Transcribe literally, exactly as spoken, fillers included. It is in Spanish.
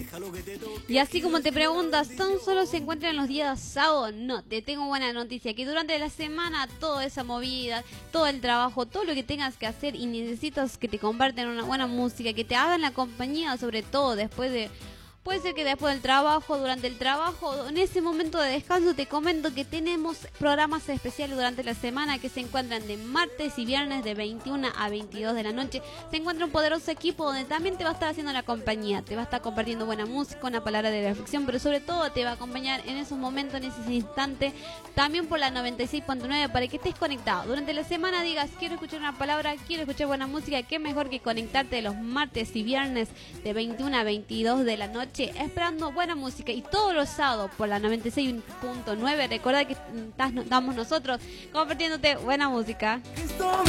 Y así como te preguntas, ¿tan solo se encuentran los días sábados? No, te tengo buena noticia, que durante la semana toda esa movida, todo el trabajo, todo lo que tengas que hacer y necesitas que te compartan una buena música, que te hagan la compañía, sobre todo después de... Puede ser que después del trabajo, durante el trabajo, en ese momento de descanso, te comento que tenemos programas especiales durante la semana que se encuentran de martes y viernes de veintiuna a veintidós de la noche. Se encuentra un poderoso equipo donde también te va a estar haciendo la compañía, te va a estar compartiendo buena música, una palabra de reflexión, pero sobre todo te va a acompañar en esos momentos, en ese instante, también por la noventa y seis punto nueve para que estés conectado. Durante la semana digas, quiero escuchar una palabra, quiero escuchar buena música, qué mejor que conectarte los martes y viernes de veintiuna a veintidós de la noche. Esperando buena música y todos los sábados por la noventa y seis punto nueve. Recuerda que estamos nosotros compartiéndote buena música.